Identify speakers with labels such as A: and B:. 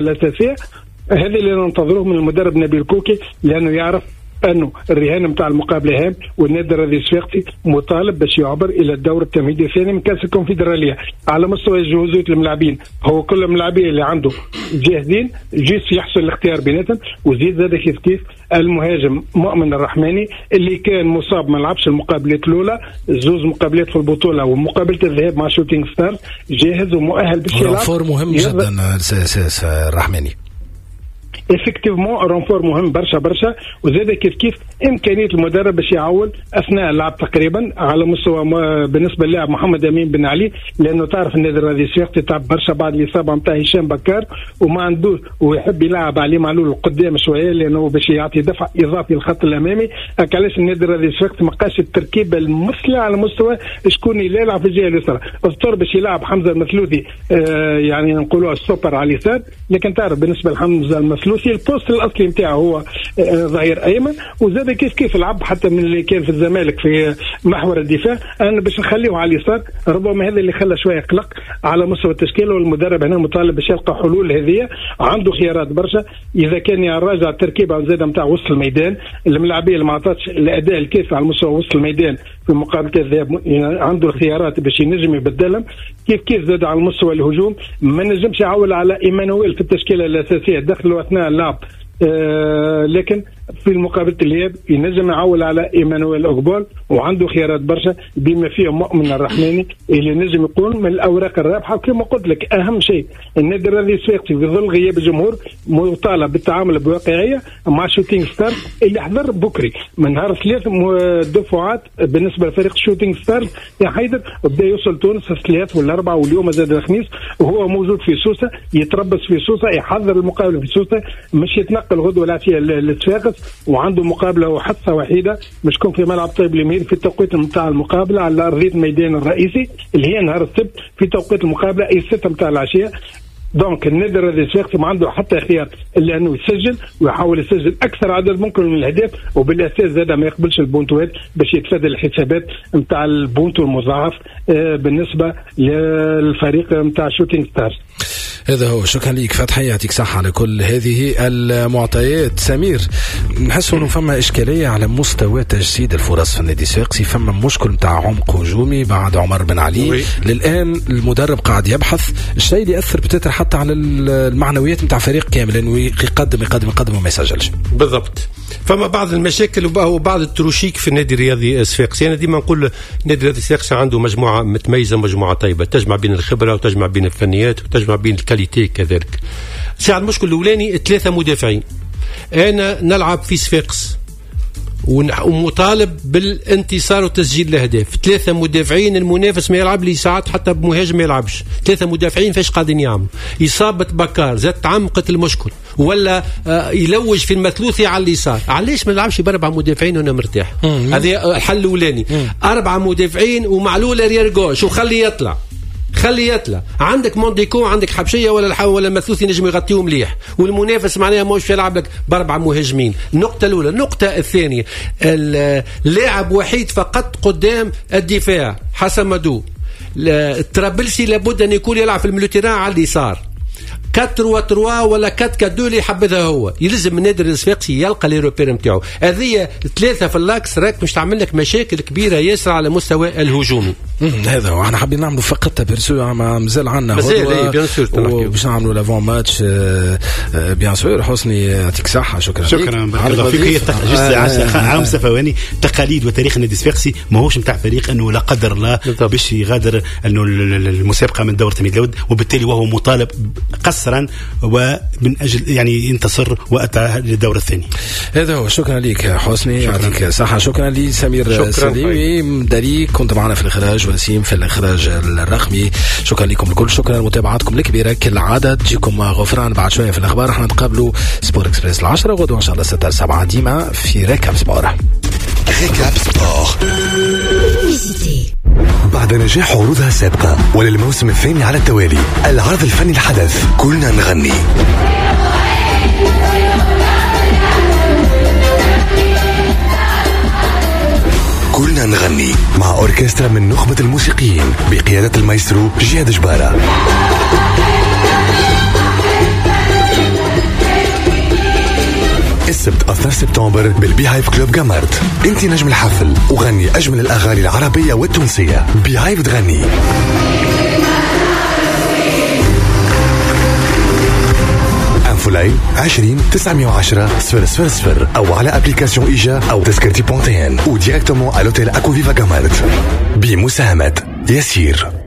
A: الأساسية. هذا اللي ننتظروه من المدرب نبيل كوكي، لأنه يعرف أنه الرهان متاع المقابلة هام، والنادي الرياضي الصفاقسي مطالب باش يعبر إلى الدور التمهيدي الثاني من كأس الكونفدرالية. على مستوى جهوزية الملاعبين، هو كل الملاعبين اللي عنده جاهزين، جيس يحصل الاختيار بيناتهم. وزيد زاد كيف المهاجم مؤمن الرحماني اللي كان مصاب ما لعبش المقابلات الأولى، زوز مقابلات في البطولة ومقابلة الذهاب مع شوتينغ ستارز، جاهز ومؤهل باش يلعب.
B: رونفور مهم جدا الرحماني.
A: افكتيفمون رونفور مهم برشا. وزاد كيف امكانيه المدرب باش يعول اثناء اللعب تقريبا على مستوى بالنسبه للاعب محمد امين بن علي، لانه تعرف النادي الرياضي الصفاقسي تعب برشا بعد الاصابه نتاع هشام بكار وما عندوش، ويحب يلعب علي معلول قدام شويه لانه باش يعطي دفع اضافي للخط الامامي. علاش النادي الرياضي الصفاقسي ما بقاش التركيبه المثلى على مستوى شكون يلعب في الجهه اليسرى. اضطر باش يلعب حمزه المثلوثي يعني نقولوا السوبر على اليسار، لكن تعرف بالنسبه لحمزه المثلوثي البوست الاصلي نتاعه هو ظهير ايمن. وزاد كيف لعب حتى من اللي كان في الزمالك في محور الدفاع، انا باش نخليه على اليسار. ربما هذا اللي خلى شويه قلق على مستوى التشكيل، والمدرب هنا مطالب باش يلقى حلول. هذه عنده خيارات برشا، اذا كان يراجع التركيبه زاد نتاع وسط الميدان، الملاعبيه اللي ما عطاتش الاداء الكافي على مستوى وسط الميدان في مقابله الذهاب، عنده الخيارات باش ينجم يبدلهم. كيف زاد على المستوى الهجوم، ما نجمش يعول على ايمانويل في التشكيله الاساسيه دخلوا اثناء اللعب، لكن في المقابلة الإياب ينجم يعول على إيمانويل أوغبول، وعنده خيارات برشا بما فيه مؤمن الرحماني اللي نجم يكون من الأوراق الرابحة. وكما قلت لك أهم شيء النادي الرياضي الصفاقسي في ظل غياب الجمهور مطالب بالتعامل بواقعية مع شوتينغ ستارز اللي حضر بكري من نهار 3 دفعات بالنسبة لفريق شوتينغ ستارز يا حيدر، وبدا يوصل تونس 3 ولا 4 واليوم زاد الخميس، وهو موجود في سوسة يتربص في سوسة يحضر المقابلة في سوسة، مش يتنقل غدوة العشية للصفاقس، وعنده مقابله وحصه وحيده باش تكون في ملعب طيب اليمين في التوقيت نتاع المقابله على ارضيه الميدان الرئيسي اللي هي نهار السبت في توقيت المقابله اي 6 نتاع العشيه. دونك النادي الرياضي الصفاقسي ما عنده حتى خيار الا انه يسجل ويحاول يسجل اكثر عدد ممكن من الاهداف، وبالاساس زاد ما يقبلش البونتوات باش يتفادى الحسابات نتاع البونتو المضاعف بالنسبه للفريق نتاع شوتينغ ستارز.
B: هذا هو. شكرا ليك فتحي، يعطيك صحة على كل هذه المعطيات. سمير، نحس انه فما اشكاليه على مستوى تجسيد الفرص في النادي الصفاقسي، فما مشكل نتاع عمق هجومي بعد عمر بن علي. للان المدرب قاعد يبحث الشيء اللي ياثر بتاتر حتى على المعنويات نتاع فريق كامل، انه يقدم وما يسجلش.
C: بالضبط، فما بعض المشاكل وبعض التروشيك في النادي الرياضي الصفاقسي. انا ديما نقول النادي الرياضي الصفاقسي عنده مجموعه متميزه، مجموعه طيبه، تجمع بين الخبره وتجمع بين الفنيات وتجمع بين الكاليتي كذلك. ساعة المشكل الأولاني 3 مدافعين. أنا نلعب في صفاقس ومطالب بالانتصار وتسجيل الأهداف. 3 مدافعين، المنافس ما يلعب لي ساعات حتى بمهاجم ما يلعبش. 3 مدافعين فاش قاعدين يعملوا؟ إصابة بكار زاد تعمقت المشكل، ولا يلوج في المثلوثي على اليسار. علاش ما نلعبش ب4 مدافعين وانا مرتاح؟ هذا الحل الأولاني. 4 مدافعين ومعلول ريال جوش وخلي يطلع. عندك مونديكو، عندك حبشيه ولا مثلوثي نجم يغطيهم مليح، والمنافس معناها مش يلعب لك ب4 مهاجمين. النقطه الاولى. النقطه الثانيه، اللاعب وحيد فقط قدام الدفاع حسن مدو. الترابلسي لابد ان يكون يلعب في الميلوتيران على اليسار 4-3 ولا 4-4-2 اللي يحبذها هو. يلزم النادي الصفاقسي يلقى لي روبير نتاعو. هذه 3 في اللاكس راك مش تعمل لك مشاكل كبيره ياسر على مستوى الهجومي.
B: هذا هو. احنا حابين نعملوا فقط بيرسو مازال عندنا
C: بيان سور
B: باش نعملوا لافون ماتش بيان سور. حسني يعطيك صحه.
D: شكرا بارك الله فيك. عام ثواني تقاليد وتاريخ النادي الصفاقسي ماهوش نتاع فريق انه لا قدر الله باش يغادر انه المسابقه من دور تمهيد الود، وبالتالي وهو مطالب قسرا ومن اجل يعني ينتصر واتى للدور الثاني.
B: هذا هو. شكرا لك حسني، يعطيك صحه. شكرا لي سمير سليمي مدري، كنت معنا في الاخراج، وسيم في الاخراج الرقمي. شكرا لكم الكل، شكرا لمتابعتكم الكبيره كالعاده. تجيكم غفران بعد شويه في الاخبار. احنا نتقابلوا سبور اكسبريس 10 غدوه ان شاء الله 6-7 ديما في ريكاب سبور.
E: ريكاب سبور. بعد نجاح عروضها السابقة وللموسم الثاني على التوالي، العرض الفني الحدث كلنا نغني كلنا نغني مع أوركسترا من نخبة الموسيقيين بقيادة المايسترو جياد جبارة. 19 سبتمبر بالبيهايف كلوب جامارت. انت نجم الحفل وغني أجمل الأغاني العربية والتونسية. بيهايف تغني. فولاي 20 910 000 أو على أبليكاسيون إيجا أو تذكرتي بونتين أو ديريكتومون على الأوتيل أكو فيفا جامارت بمساهمة ياسير.